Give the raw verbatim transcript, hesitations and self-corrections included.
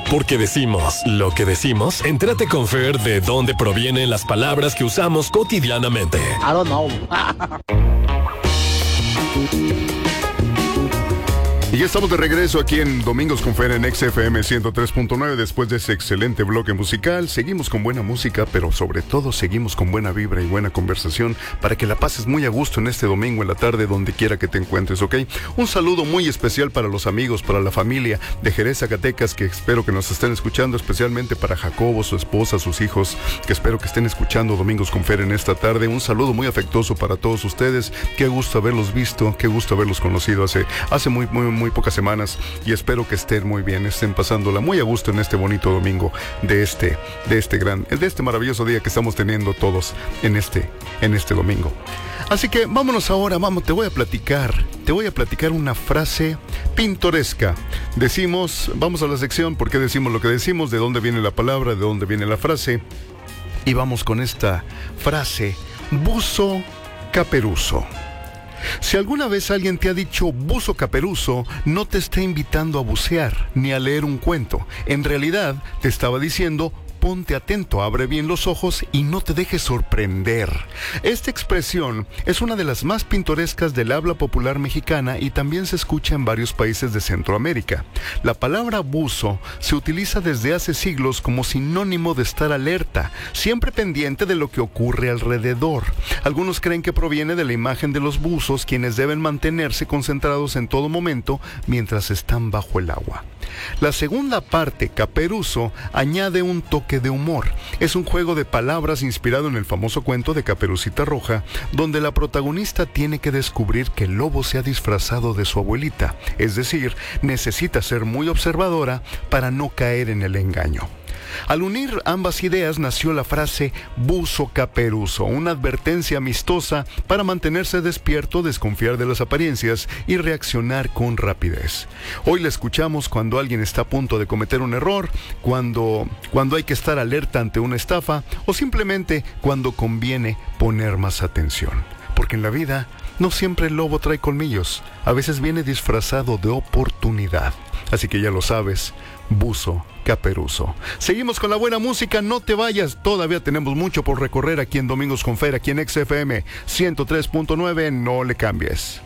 Porque decimos lo que decimos, entrate con Fer de dónde provienen las palabras que usamos cotidianamente. I don't know. Y ya estamos de regreso aquí en Domingos con Fer en X F M ciento tres punto nueve. Después de ese excelente bloque musical, seguimos con buena música, pero sobre todo seguimos con buena vibra y buena conversación para que la pases muy a gusto en este domingo en la tarde, donde quiera que te encuentres, ¿ok? Un saludo muy especial para los amigos, para la familia de Jerez, Zacatecas, que espero que nos estén escuchando, especialmente para Jacobo, su esposa, sus hijos, que espero que estén escuchando Domingos con Fer en esta tarde. Un saludo muy afectuoso para todos ustedes. Qué gusto haberlos visto, qué gusto haberlos conocido hace, hace muy, muy, muy pocas semanas, y espero que estén muy bien, estén pasándola muy a gusto en este bonito domingo de este, de este gran, de este maravilloso día que estamos teniendo todos en este, en este domingo. Así que vámonos ahora, vamos, te voy a platicar, te voy a platicar una frase pintoresca. Decimos, vamos a la sección, ¿por qué decimos lo que decimos? ¿De dónde viene la palabra? ¿De dónde viene la frase? Y vamos con esta frase: buzo caperuso. Si alguna vez alguien te ha dicho buzo caperuso, no te está invitando a bucear ni a leer un cuento. En realidad, te estaba diciendo: ponte atento, abre bien los ojos y no te dejes sorprender. Esta expresión es una de las más pintorescas del habla popular mexicana y también se escucha en varios países de Centroamérica. La palabra buzo se utiliza desde hace siglos como sinónimo de estar alerta, siempre pendiente de lo que ocurre alrededor. Algunos creen que proviene de la imagen de los buzos, quienes deben mantenerse concentrados en todo momento mientras están bajo el agua. La segunda parte, caperuso, añade un toque de humor. Es un juego de palabras inspirado en el famoso cuento de Caperucita Roja, donde la protagonista tiene que descubrir que el lobo se ha disfrazado de su abuelita, es decir, necesita ser muy observadora para no caer en el engaño. Al unir ambas ideas nació la frase buzo caperuso, una advertencia amistosa para mantenerse despierto, desconfiar de las apariencias y reaccionar con rapidez. Hoy la escuchamos cuando alguien está a punto de cometer un error, cuando, cuando hay que estar alerta ante una estafa o simplemente cuando conviene poner más atención. Porque en la vida no siempre el lobo trae colmillos, a veces viene disfrazado de oportunidad. Así que ya lo sabes, buzo caperuso. Seguimos con la buena música, no te vayas, todavía tenemos mucho por recorrer aquí en Domingos con Fer, aquí en X F M ciento tres punto nueve, no le cambies.